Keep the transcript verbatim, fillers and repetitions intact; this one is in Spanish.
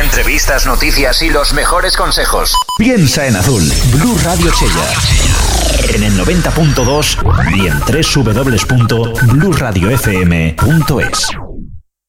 Entrevistas, noticias y los mejores consejos. Piensa en azul. Blue Radio Chella. En el noventa punto dos y en doble u doble u doble u punto blue radio f m punto es.